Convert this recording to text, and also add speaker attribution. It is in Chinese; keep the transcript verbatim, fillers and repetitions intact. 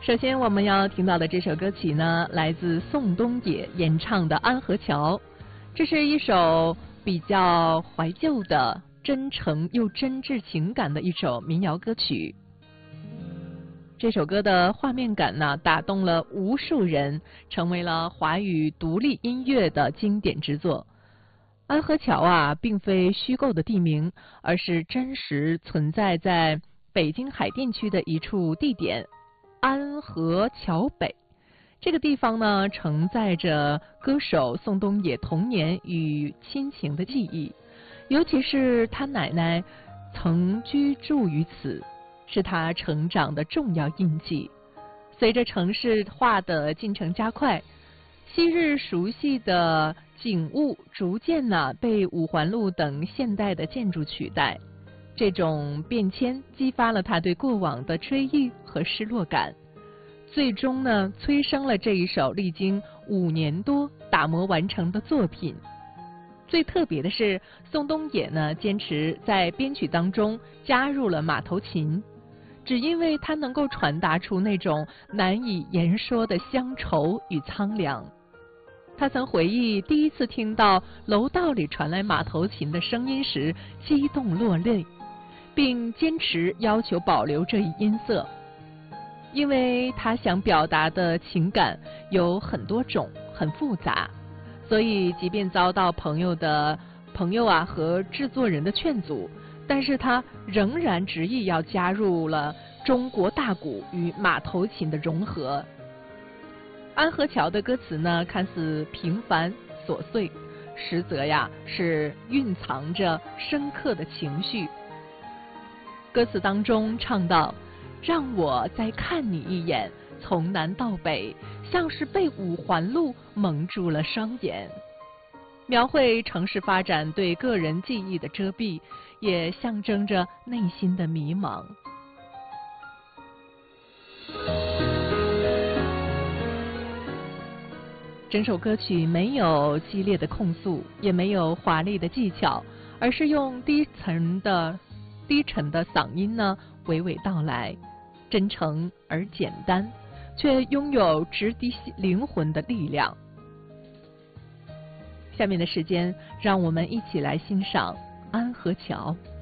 Speaker 1: 首先我们要听到的这首歌曲呢，来自宋冬野演唱的《安河桥》，这是一首比较怀旧的、真诚又真挚情感的一首民谣歌曲。这首歌的画面感呢，打动了无数人，成为了华语独立音乐的经典之作。安河桥啊，并非虚构的地名，而是真实存在在北京海淀区的一处地点——安河桥北。这个地方呢，承载着歌手宋冬野童年与亲情的记忆，尤其是他奶奶曾居住于此，是他成长的重要印记。随着城市化的进程加快，昔日熟悉的景物逐渐呢被五环路等现代的建筑取代，这种变迁激发了他对过往的追忆和失落感，最终呢催生了这一首历经五年多打磨完成的作品。最特别的是，宋冬野呢坚持在编曲当中加入了马头琴，只因为它能够传达出那种难以言说的乡愁与苍凉。他曾回忆第一次听到楼道里传来马头琴的声音时，激动落泪，并坚持要求保留这一音色，因为他想表达的情感有很多种，很复杂，所以即便遭到朋友的朋友啊和制作人的劝阻，但是他仍然执意要加入了中国大鼓与马头琴的融合。安河桥的歌词呢，看似平凡琐碎，实则呀是蕴藏着深刻的情绪。歌词当中唱到：让我再看你一眼，从南到北，像是被五环路蒙住了双眼。描绘城市发展对个人记忆的遮蔽，也象征着内心的迷茫。整首歌曲没有激烈的控诉，也没有华丽的技巧，而是用低沉的低沉的嗓音呢娓娓道来，真诚而简单，却拥有直抵灵魂的力量。下面的时间，让我们一起来欣赏《安河桥》。